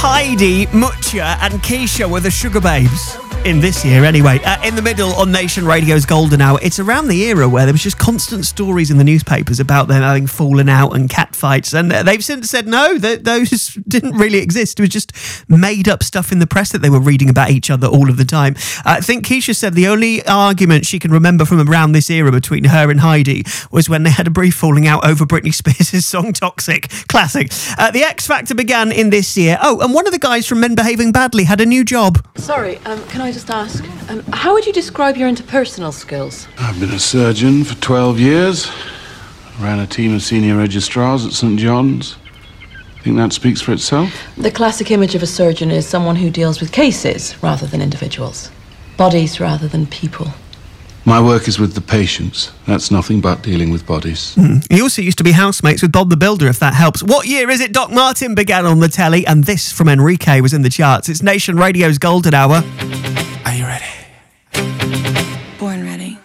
Heidi, Mucha and Keisha were the Sugar Babes. In this year, anyway. In the middle on Nation Radio's Golden Hour, it's around the era where there was just constant stories in the newspapers about them having fallen out and catfights, and they've since said no, that those didn't really exist. It was just made up stuff in the press that they were reading about each other all of the time. I think Keisha said the only argument she can remember from around this era between her and Heidi was when they had a brief falling out over Britney Spears' song Toxic. Classic. The X Factor began in this year. Oh, and one of the guys from Men Behaving Badly had a new job. Sorry, can I just ask, how would you describe your interpersonal skills? I've been a surgeon for 12 years. Ran a team of senior registrars at St. John's. Think that speaks for itself? The classic image of a surgeon is someone who deals with cases rather than individuals. Bodies rather than people. My work is with the patients. That's nothing but dealing with bodies. He also used to be housemates with Bob the Builder, if that helps. What year is it Doc Martin began on the telly? And this from Enrique was in the charts. It's Nation Radio's Golden Hour. Are you ready? Born ready.